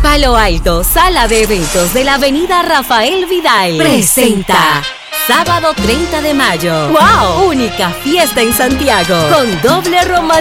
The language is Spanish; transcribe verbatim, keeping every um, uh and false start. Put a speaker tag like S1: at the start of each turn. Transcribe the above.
S1: Palo Alto, sala de eventos de la avenida Rafael Vidal, presenta sábado treinta de mayo. ¡Wow! Única fiesta en Santiago con doble romanticismo.